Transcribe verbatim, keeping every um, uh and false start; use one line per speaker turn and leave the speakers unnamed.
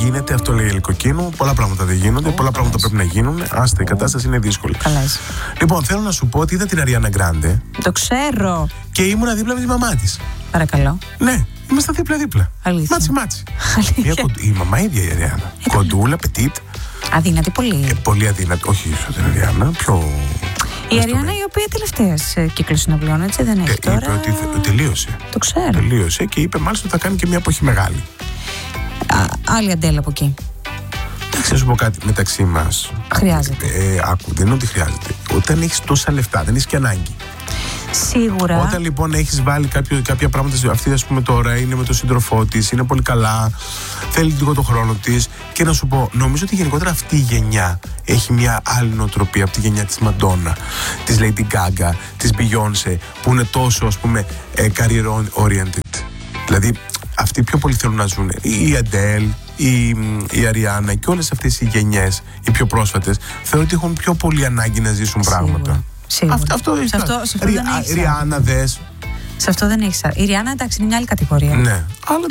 γίνεται, αυτό λέει η Ελικοκίνου. Πολλά πράγματα δεν γίνονται, oh, πολλά oh, πράγματα πρέπει να γίνουν. Άστα, η oh. κατάσταση είναι δύσκολη.
Καλές.
Λοιπόν, θέλω να σου πω ότι είδα την Αριάννα Γκράντε.
Το ξέρω.
Και ήμουνα δίπλα με τη μαμά της.
Παρακαλώ.
Ναι, είμαστε δίπλα-δίπλα.
Αλήθεια.
Μάτσι, μάτσι.
Αλήθεια.
Κον... Η μαμά ίδια η Αριάννα. Ε, κοντούλα, πετίτ.
Αδύνατη πολύ.
Ε, πολύ αδύνατη. Όχι ίσως την Αριάννα, πιο.
Η Αριάννα, η οποία τελευταία κύκλο συναυλιών, έτσι δεν έχει ε, τώρα.
Είπε ότι θε... τελείωσε.
Το ξέρω.
Τελείωσε και είπε μάλιστα ότι θα κάνει και μια εποχή μεγάλη.
Α, άλλη αντέλα από εκεί.
Θα σου πω κάτι μεταξύ μας.
Χρειάζεται.
Ε, άκου, δεν είναι ότι χρειάζεται. Όταν έχεις τόσα λεφτά, δεν έχεις και ανάγκη.
Σίγουρα.
Όταν λοιπόν έχεις βάλει κάποιο, κάποια πράγματα, αυτή ας πούμε τώρα είναι με τον σύντροφό της, είναι πολύ καλά, θέλει λίγο τον χρόνο της. Και να σου πω, νομίζω ότι γενικότερα αυτή η γενιά έχει μια άλλη νοοτροπία από τη γενιά της Μαντόνα, της Lady Gaga, της Beyoncé, που είναι τόσο ας πούμε career oriented. Δηλαδή αυτοί πιο πολύ θέλουν να ζουν. Η Adele, η, η Αριάννα και όλες αυτές οι γενιές, οι πιο πρόσφατες, θεωρώ ότι έχουν πιο πολύ ανάγκη να ζήσουν Σίγουρα. πράγματα.
Σίγουρα.
Αυτό, αυτό,
σε αυτό, σε αυτό
Ρι,
δεν έχεις
Ριάννα, δες.
Σε αυτό δεν έχεις. Η Ριάννα, εντάξει, είναι μια άλλη κατηγορία.
Ναι, αλλά